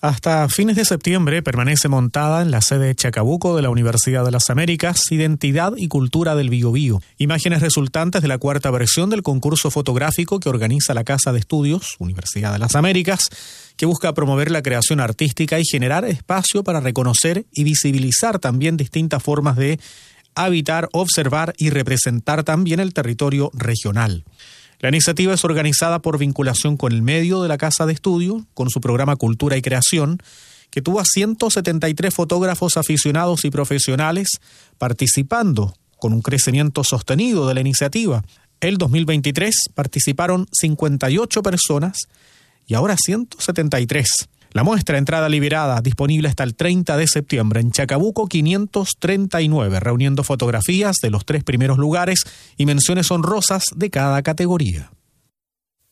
Hasta fines de septiembre permanece montada en la sede Chacabuco de la Universidad de las Américas Identidad y Cultura del Biobío. Imágenes resultantes de la cuarta versión del concurso fotográfico que organiza la Casa de Estudios, Universidad de las Américas, que busca promover la creación artística y generar espacio para reconocer y visibilizar también distintas formas de habitar, observar y representar también el territorio regional. La iniciativa es organizada por vinculación con el medio de la Casa de Estudio, con su programa Cultura y Creación, que tuvo a 173 fotógrafos aficionados y profesionales participando, con un crecimiento sostenido de la iniciativa. El 2023 participaron 58 personas y ahora 173. La muestra, entrada liberada, disponible hasta el 30 de septiembre en Chacabuco 539, reuniendo fotografías de los 3 primeros lugares y menciones honrosas de cada categoría.